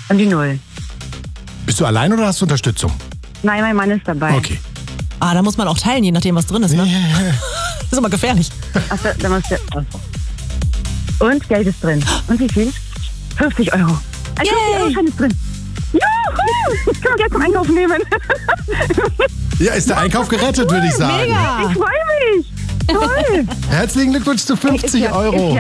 Und die 0. Bist du allein oder hast du Unterstützung? Nein, mein Mann ist dabei. Okay. Da muss man auch teilen, je nachdem, was drin ist, ne? Das ist immer gefährlich. Achso, dann musst du... Und Geld ist drin. Und wie viel? 50 Euro. Ein 50-Euro-Schein ist drin. Juhu! Ich kann jetzt zum Einkaufen nehmen. Ja, ist der Einkauf gerettet, würde ich sagen. Mega! Ich freue mich. Toll. Herzlichen Glückwunsch zu 50 Euro.